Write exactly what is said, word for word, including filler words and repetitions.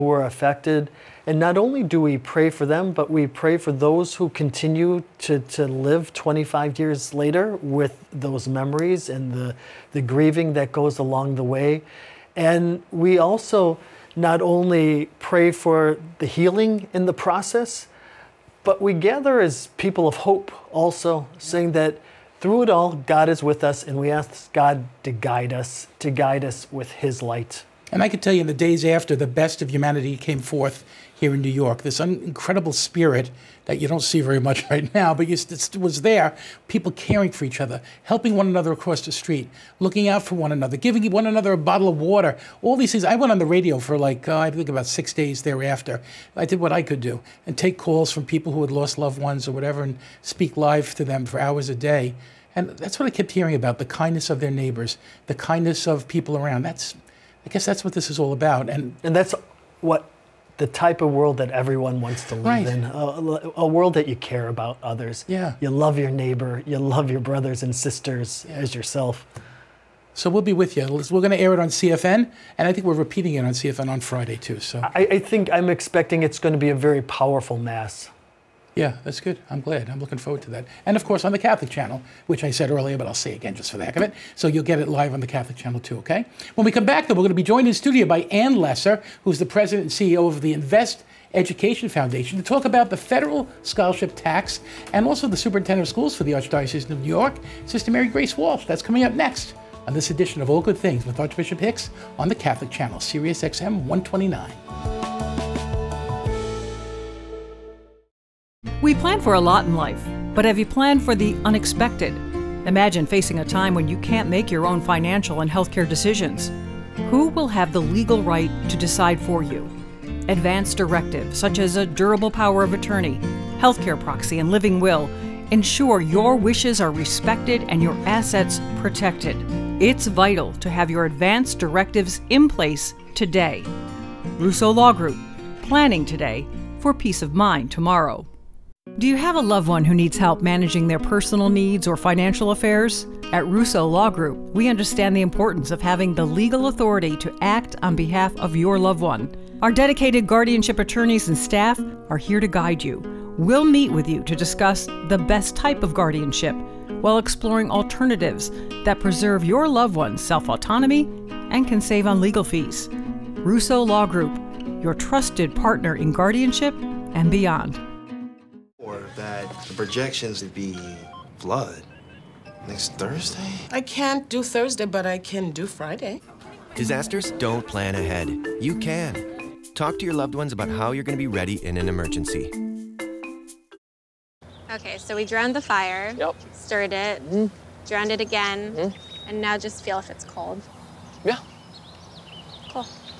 who are affected. And not only do we pray for them, but we pray for those who continue to, to live twenty-five years later with those memories and the, the grieving that goes along the way. And we also not only pray for the healing in the process, but we gather as people of hope also, saying that through it all, God is with us, and we ask God to guide us, to guide us with His light. And I can tell you in the days after, the best of humanity came forth here in New York. This un- incredible spirit that you don't see very much right now, but you, it was there. People caring for each other, helping one another across the street, looking out for one another, giving one another a bottle of water. All these things. I went on the radio for like, uh, I think about six days thereafter. I did what I could do and take calls from people who had lost loved ones or whatever and speak live to them for hours a day. And that's what I kept hearing about, the kindness of their neighbors, the kindness of people around. That's, I guess that's what this is all about. And and that's what the type of world that everyone wants to live right. in, a, a world that you care about others. Yeah. You love your neighbor, you love your brothers and sisters yeah. as yourself. So we'll be with you. We're going to air it on C F N, and I think we're repeating it on C F N on Friday too. So I, I think I'm expecting it's going to be a very powerful mass. Yeah, that's good. I'm glad. I'm looking forward to that. And of course on the Catholic channel, which I said earlier, but I'll say again just for the heck of it. So you'll get it live on the Catholic channel too, okay? When we come back, though, we're going to be joined in studio by Ann Lesser, who's the president and C E O of the Invest Education Foundation, to talk about the federal scholarship tax and also the superintendent of schools for the Archdiocese of New York, Sister Mary Grace Walsh. That's coming up next on this edition of All Good Things with Archbishop Hicks on the Catholic channel, Sirius X M one twenty-nine. We plan for a lot in life, but have you planned for the unexpected? Imagine facing a time when you can't make your own financial and healthcare decisions. Who will have the legal right to decide for you? Advanced directives, such as a durable power of attorney, healthcare proxy, and living will, ensure your wishes are respected and your assets protected. It's vital to have your advanced directives in place today. Russo Law Group, planning today for peace of mind tomorrow. Do you have a loved one who needs help managing their personal needs or financial affairs? At Russo Law Group, we understand the importance of having the legal authority to act on behalf of your loved one. Our dedicated guardianship attorneys and staff are here to guide you. We'll meet with you to discuss the best type of guardianship while exploring alternatives that preserve your loved one's self-autonomy and can save on legal fees. Russo Law Group, your trusted partner in guardianship and beyond. Or that the projections would be flood next Thursday? I can't do Thursday, but I can do Friday. Disasters don't plan ahead. You can. Talk to your loved ones about how you're going to be ready in an emergency. Okay, so we drowned the fire, yep. stirred it, mm-hmm. drowned it again, mm-hmm. and now just feel if it's cold. Yeah. Cool.